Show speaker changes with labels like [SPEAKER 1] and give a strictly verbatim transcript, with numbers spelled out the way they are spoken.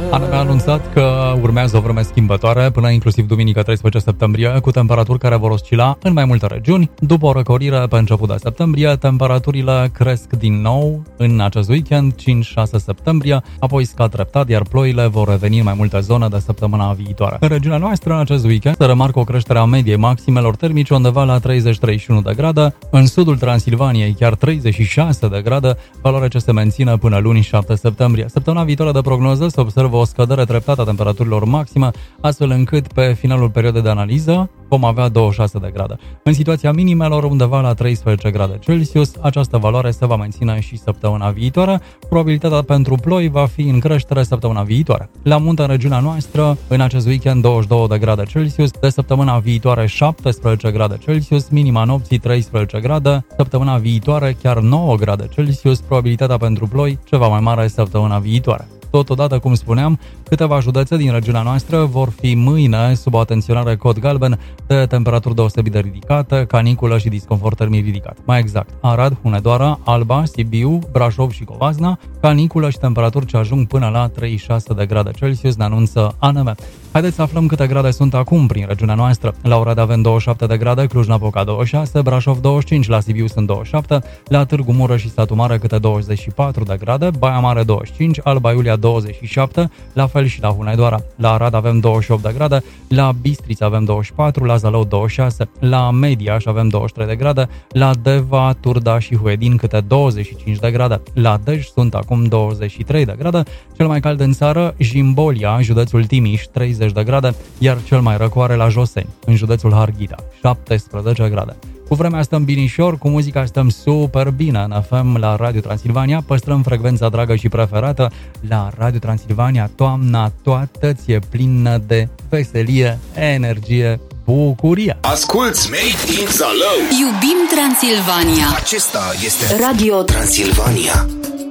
[SPEAKER 1] A N M a anunțat că urmează o vreme schimbătoare până inclusiv duminică treisprezece septembrie, cu temperaturi care vor oscila în mai multe regiuni. După o răcorire pe început de septembrie, temperaturile cresc din nou în acest weekend, cinci șase septembrie, apoi scad treptat, iar ploile vor reveni în mai multe zone de săptămâna viitoare. În regiunea noastră, în acest weekend, se remarcă o creștere a mediei maximelor termice undeva la treizeci treizeci și unu de grade, în sudul Transilvaniei chiar treizeci și șase de grade, valoare ce se menține până luni șapte septembrie. Săptămâna viitoare de prognoză se observă o scădere treptată a temperaturilor maxime, astfel încât pe finalul perioadei de analiză vom avea douăzeci și șase de grade. În situația minimelor, undeva la treisprezece grade Celsius, această valoare se va menține și săptămâna viitoare. Probabilitatea pentru ploi va fi în creștere săptămâna viitoare. La munte, în regiunea noastră, în acest weekend douăzeci și două de grade Celsius, de săptămâna viitoare șaptesprezece grade Celsius, minima nopții treisprezece grade, săptămâna viitoare chiar nouă grade Celsius, probabilitatea pentru ploi ceva mai mare săptămâna viitoare. Totodată, cum spuneam, câteva județe din regiunea noastră vor fi mâine sub o atenționare cod galben de temperaturi deosebit de ridicate, caniculă și disconfort termic ridicat. Mai exact, Arad, Hunedoara, Alba, Sibiu, Brașov și Covasna, caniculă și temperaturi ce ajung până la treizeci și șase de grade Celsius, ne anunță A N M. Haideți să aflăm câte grade sunt acum prin regiunea noastră. La Oradea avem douăzeci și șapte de grade, Cluj-Napoca douăzeci și șase, Brașov douăzeci și cinci, la Sibiu sunt douăzeci și șapte, la Târgu Mureș și Satu Mare câte douăzeci și patru de grade, Baia Mare douăzeci și cinci, Alba Iulia douăzeci și șapte, la fel și la Hunedoara. La Arad avem douăzeci și opt de grade, la Bistrița avem douăzeci și patru, la Zalău douăzeci și șase, la Mediaș avem douăzeci și trei de grade, la Deva, Turda și Huedin câte douăzeci și cinci de grade. La Dej sunt acum douăzeci și trei de grade, cel mai cald în țară, Jimbolia, județul Timiș, treizeci de grade, iar cel mai răcoare la Joseni, în județul Harghita, șaptesprezece grade. Cu vremea stăm binișor, cu muzica stăm super bine. În F M la Radio Transilvania păstrăm frecvența dragă și preferată. La Radio Transilvania toamna toată ți-e plină de veselie, energie, bucurie.
[SPEAKER 2] Asculți Made in Zalău.
[SPEAKER 3] Iubim Transilvania.
[SPEAKER 2] Acesta este Radio Transilvania.